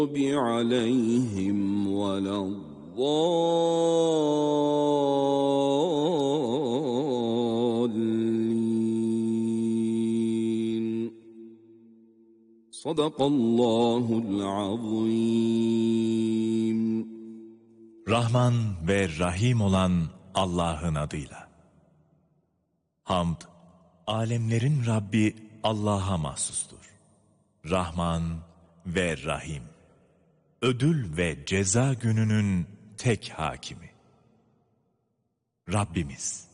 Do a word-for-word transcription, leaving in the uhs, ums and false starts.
عليهم ولا الضالين صدق الله العظيم. Rahman ve Rahim olan Allah'ın adıyla. Hamd, alemlerin Rabbi Allah'a mahsustur. Rahman ve Rahim. Ödül ve ceza gününün tek hakimi. Rabbimiz,